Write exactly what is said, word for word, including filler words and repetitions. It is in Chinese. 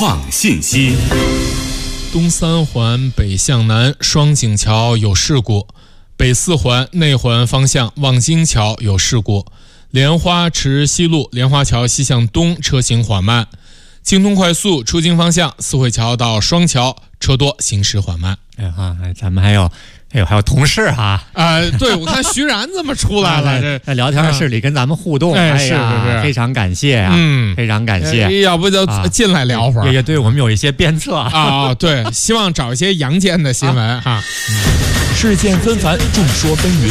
创信息。 东三环北向南双井桥有事故，北四环内环方向望京桥有事故，莲花池西路莲花桥西向东车行缓慢，京通快速出京方向四惠桥到双桥车多，行驶缓慢。 哎哈，咱们还有还有还有同事哈、 啊，呃，对，我看徐然怎么出来了？这在聊天室里跟咱们互动， 哎， 哎是是是， 非常感谢啊， 嗯， 非常感谢。 要不就进来聊会儿， 也也对我们有一些鞭策啊，对，希望找一些阳间的新闻哈。 事件纷繁，众说纷纭，